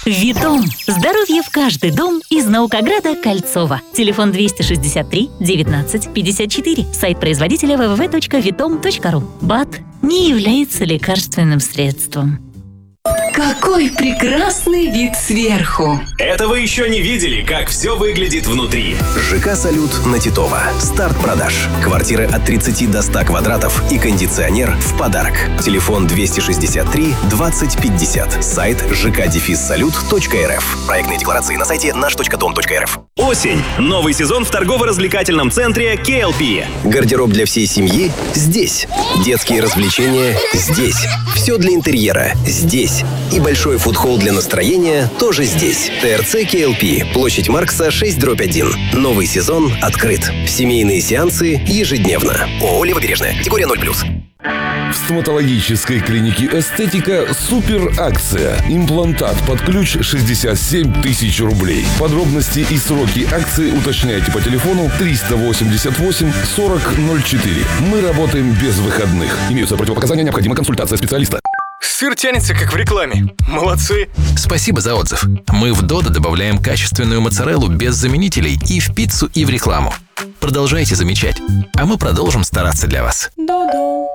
Витом. Здоровье в каждый дом из Наукограда Кольцова. Телефон 263 19 54. Сайт производителя www.vitom.ru. БАД не является лекарственным средством. Какой прекрасный вид сверху! Это вы еще не видели, как все выглядит внутри. ЖК «Салют» на Титова. Старт продаж. Квартиры от 30 до 100 квадратов и кондиционер в подарок. Телефон 263 20 50. Сайт jk-salut.rf. Проектные декларации на сайте наш.дом.рф. Осень. Новый сезон в торгово-развлекательном центре KLP. Гардероб для всей семьи здесь. Детские развлечения здесь. Все для интерьера здесь. И большой фудхолл для настроения тоже здесь. ТРЦ KLP. Площадь Маркса 6/1. Новый сезон открыт. Семейные сеансы ежедневно. ООО «Левобережная». Категория 0+. В стоматологической клинике «Эстетика» супер акция. Имплантат под ключ 67 тысяч рублей. Подробности и сроки акции уточняйте по телефону 388 40 04. Мы работаем без выходных. Имеются противопоказания, необходима консультация специалиста. Сыр тянется, как в рекламе. Молодцы. Спасибо за отзыв. Мы в Додо добавляем качественную моцареллу без заменителей и в пиццу, и в рекламу. Продолжайте замечать, а мы продолжим стараться для вас. Додо.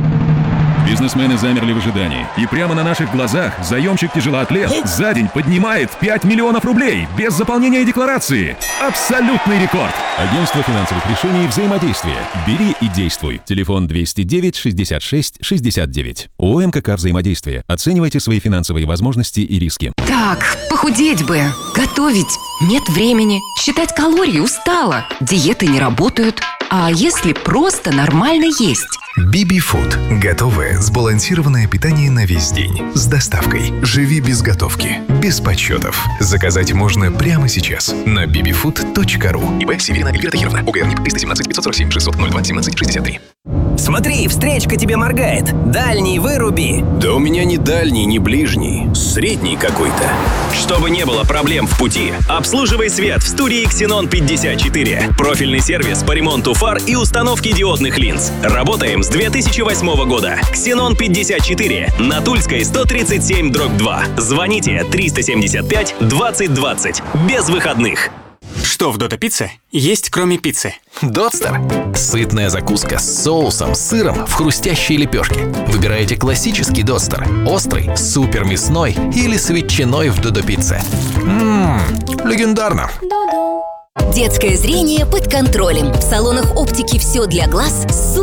Бизнесмены замерли в ожидании. И прямо на наших глазах заемщик-тяжелоатлет за день поднимает 5 миллионов рублей без заполнения декларации. Абсолютный рекорд. Агентство финансовых решений «Взаимодействие». Бери и действуй. Телефон 209 66 69. ООО «МКК Взаимодействие». Оценивайте свои финансовые возможности и риски. Так, похудеть бы. Готовить нет времени. Считать калории устала. Диеты не работают. А если просто нормально есть? Биби Фуд. Готовое, сбалансированное питание на весь день. С доставкой. Живи без готовки. Без подсчетов. Заказать можно прямо сейчас на bbfood.ru. ИП Северина Эльвира Тахировна. УГРНИК 317 547 600 02 17 63. Смотри, встречка тебе моргает. Дальний выруби. Да у меня не дальний, не ближний. Средний какой-то. Чтобы не было проблем в пути, обслуживай свет в студии Xenon 54. Профильный сервис по ремонту фар и установке диодных линз. Работаем с 2008 года. Xenon 54 на Тульской 137/2. Звоните 375 20 20. Без выходных. Что в Додо Пицце есть, кроме пиццы? Дотстер. Сытная закуска с соусом, сыром в хрустящей лепешке. Выбираете классический Дотстер, острый, супер мясной или с ветчиной в Додо Пицце. Легендарно. Детское зрение под контролем. В салонах оптики все для глаз.